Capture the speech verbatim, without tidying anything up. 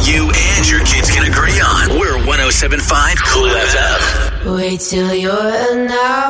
you and your kids can agree on. We're one oh seven point five Cool F M. Wait till you're an hour